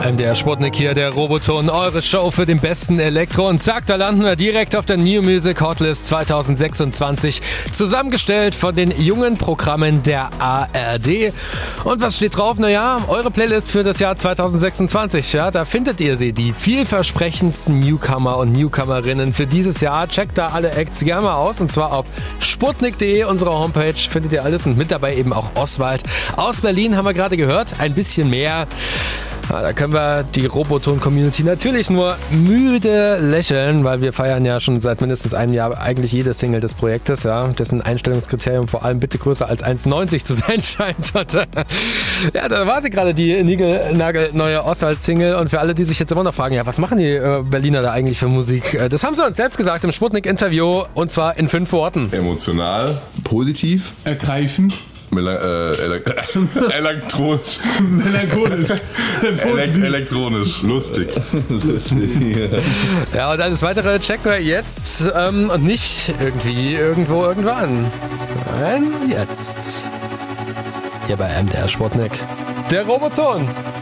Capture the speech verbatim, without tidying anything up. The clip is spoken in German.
M D R Sputnik hier, der Roboton, eure Show für den besten Elektro. Und zack, da landen wir direkt auf der New Music Hotlist zwanzig sechsundzwanzig, zusammengestellt von den jungen Programmen der A R D. Und was steht drauf? Naja, eure Playlist für das Jahr zwanzig sechsundzwanzig. Ja, da findet ihr sie, die vielversprechendsten Newcomer und Newcomerinnen für dieses Jahr. Checkt da alle Acts gerne mal aus, und zwar auf sputnik punkt de, unserer Homepage, findet ihr alles, und mit dabei eben auch Oswald. Aus Berlin haben wir gerade gehört, ein bisschen mehr. Ja, da können wir die Roboton-Community natürlich nur müde lächeln, weil wir feiern ja schon seit mindestens einem Jahr eigentlich jede Single des Projektes, ja, dessen Einstellungskriterium vor allem bitte größer als eins neunzig zu sein scheint. Und, äh, ja, da war sie gerade, die niegelnagelneue Oswald-Single. Und für alle, die sich jetzt immer noch fragen, ja, was machen die äh, Berliner da eigentlich für Musik? Äh, das haben sie uns selbst gesagt im Sputnik-Interview, und zwar in fünf Worten. Emotional, positiv, ergreifend, Mela- äh, ele- elektronisch. melancholisch, Elek- elektronisch, lustig. lustig. Ja, und alles weitere checken wir jetzt ähm, und nicht irgendwie, irgendwo, irgendwann. Nein, jetzt. Hier bei M D R Sputnik. Der Roboton.